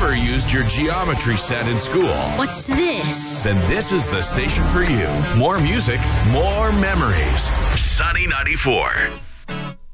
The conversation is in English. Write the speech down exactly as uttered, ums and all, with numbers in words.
ever used your geometry set in school, What's this? then this is the station for you. More music, more memories. Sunny ninety-four.